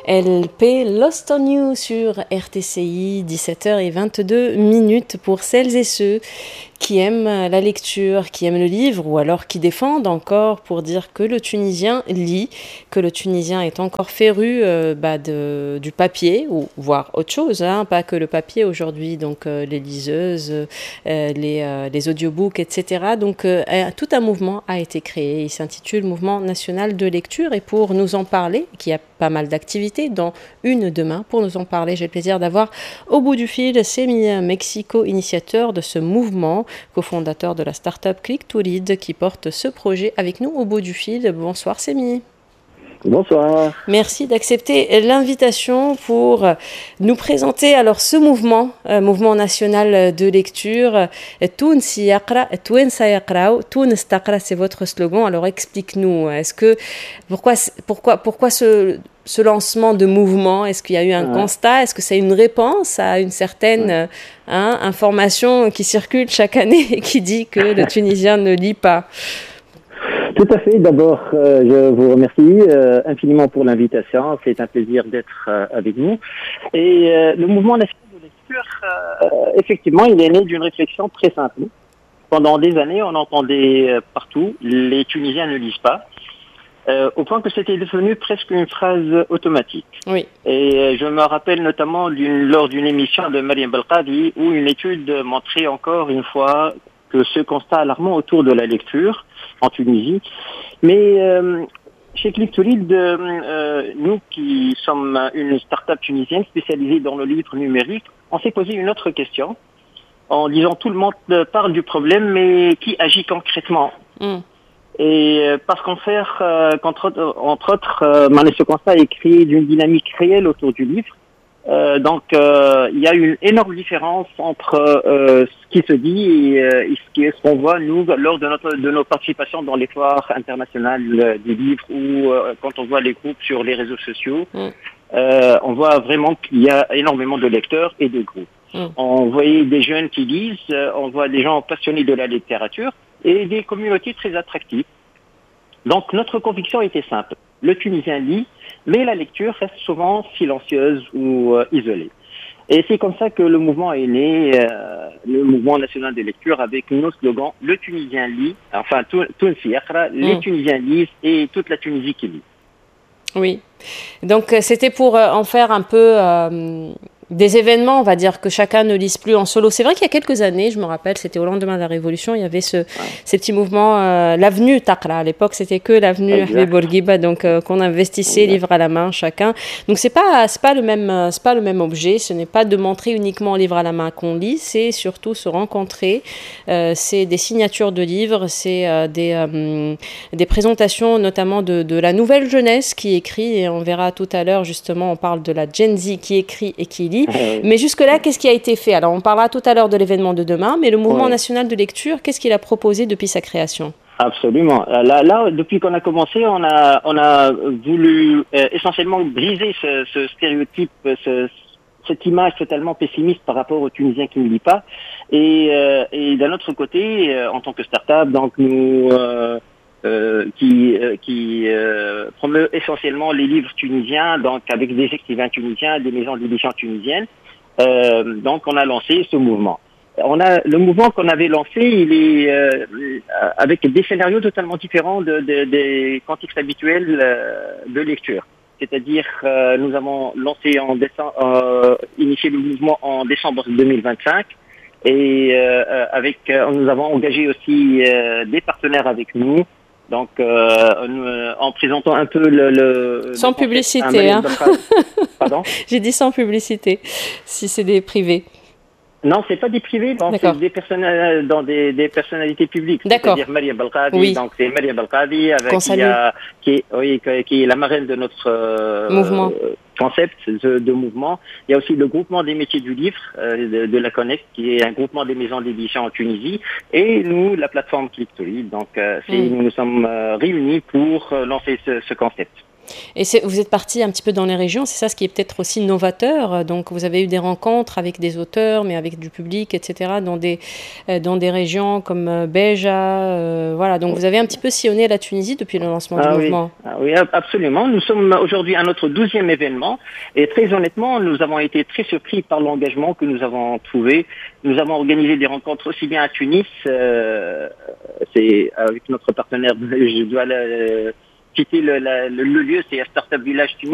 LP Lost on You sur RTCI, 17h22 pour celles et ceux qui aiment la lecture, qui aiment le livre ou alors qui défendent encore pour dire que le Tunisien lit, que le Tunisien est encore féru du papier ou voire autre chose, hein, pas que le papier aujourd'hui, donc les liseuses, les audiobooks, etc. Donc tout un mouvement a été créé, il s'intitule Mouvement national de lecture et pour nous en parler, qui a pas mal d'activités, dont une demain, pour nous en parler, j'ai le plaisir d'avoir au bout du fil Semi Mexico, initiateur de ce mouvement, cofondateur de la start-up Click to Read qui porte ce projet avec nous au bout du fil. Bonsoir Semi. Bonsoir. Merci d'accepter l'invitation pour nous présenter alors ce mouvement, mouvement national de lecture. Tounsi Yaqra, Touensa Yaqrao, Tounes Taqra, c'est votre slogan. Alors explique-nous, pourquoi ce lancement de mouvement? Est-ce qu'il y a eu un constat? Est-ce que c'est une réponse à une certaine information qui circule chaque année et qui dit que le Tunisien ne lit pas? Tout à fait. D'abord, je vous remercie infiniment pour l'invitation. C'est un plaisir d'être avec vous. Et le mouvement national de lecture, effectivement, il est né d'une réflexion très simple. Pendant des années, on entendait partout « les Tunisiens ne lisent pas ». Au point que c'était devenu presque une phrase automatique. Oui. Et je me rappelle notamment lors d'une émission de Mariam Belkadi où une étude montrait encore une fois que ce constat alarmant autour de la lecture en Tunisie. Mais chez Click to Read, nous qui sommes une start-up tunisienne spécialisée dans le livre numérique, on s'est posé une autre question en disant tout le monde parle du problème, mais qui agit concrètement? Et parce qu'entre autres, ce constat est créé d'une dynamique réelle autour du livre. Donc, il y a une énorme différence entre ce qui se dit et ce qu'on voit, nous, lors de nos participations dans les foires internationales du livre ou quand on voit les groupes sur les réseaux sociaux. On voit vraiment qu'il y a énormément de lecteurs et de groupes. On voyait des jeunes qui lisent, on voit des gens passionnés de la littérature et des communautés très attractives. Donc, notre conviction était simple. Le Tunisien lit, mais la lecture reste souvent silencieuse ou isolée. Et c'est comme ça que le mouvement est né, le mouvement national de lecture, avec nos slogans « Le Tunisien lit », enfin « Tounsi Yaqra », les Tunisiens lisent et toute la Tunisie qui lit. Oui. Donc, c'était pour en faire un peu des événements, on va dire, que chacun ne lise plus en solo. C'est vrai qu'il y a quelques années, je me rappelle, c'était au lendemain de la Révolution, il y avait ces petits mouvements, l'avenue Taqra. À l'époque, c'était que l'avenue Ahmed Bourguiba, donc qu'on investissait livre à la main chacun. Donc c'est pas le même objet. Ce n'est pas de montrer uniquement livre à la main qu'on lit, c'est surtout se rencontrer. C'est des signatures de livres, c'est des présentations, notamment de la nouvelle jeunesse qui écrit. Et on verra tout à l'heure, justement, on parle de la Gen Z qui écrit et qui lit. Mais jusque-là, qu'est-ce qui a été fait? Alors, on parlera tout à l'heure de l'événement de demain, mais le Mouvement national de lecture, qu'est-ce qu'il a proposé depuis sa création? Absolument. Là, depuis qu'on a commencé, on a voulu essentiellement briser ce stéréotype, cette image totalement pessimiste par rapport aux Tunisiens qui ne lisent pas. Et d'un autre côté, en tant que start-up, donc nous qui promeut essentiellement les livres tunisiens, donc avec des écrivains tunisiens, des maisons d'édition tunisiennes. Donc on a lancé ce mouvement. Le mouvement qu'on avait lancé, il est avec des scénarios totalement différents des contextes habituels de lecture. C'est-à-dire, nous avons lancé initié le mouvement en décembre 2025 et nous avons engagé aussi des partenaires avec nous. Donc, en présentant un peu sans publicité, hein. Pardon? J'ai dit sans publicité, si c'est des privés. Non, c'est pas des privés, donc c'est des personnalités publiques. D'accord. C'est-à-dire Mariam Belkadi, donc c'est Mariam Belkadi qui est la marraine de notre mouvement. Concept de mouvement. Il y a aussi le groupement des métiers du livre de la Connect, qui est un groupement des maisons d'édition en Tunisie, et nous, la plateforme Click to Read. Donc, nous nous sommes réunis pour lancer ce concept. Et vous êtes parti un petit peu dans les régions, c'est ça ce qui est peut-être aussi novateur. Donc vous avez eu des rencontres avec des auteurs, mais avec du public, etc., dans des régions comme Béja. Voilà, donc vous avez un petit peu sillonné la Tunisie depuis le lancement du mouvement. Oui, absolument. Nous sommes aujourd'hui à notre 12e événement et très honnêtement, nous avons été très surpris par l'engagement que nous avons trouvé. Nous avons organisé des rencontres aussi bien à Tunis, c'est avec notre partenaire, je dois citer le lieu, c'est Startup Village Tunis.